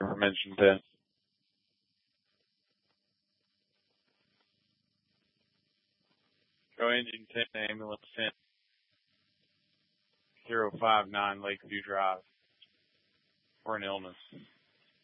from engine 10. Go engine 10, ambulance 10, 059 Lakeview Drive for an illness.